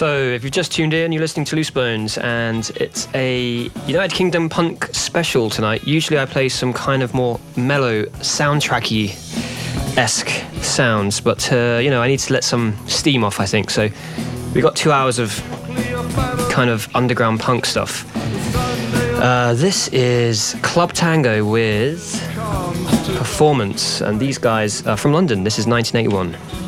So, if you've just tuned in, you're listening to Loose Bones, and it's a United Kingdom punk special tonight. Usually I play some kind of more mellow, soundtracky-esque sounds, but, I need to let some steam off, I think. So, we got 2 hours of kind of underground punk stuff. This is Club Tango with Performance, and these guys are from London. This is 1981.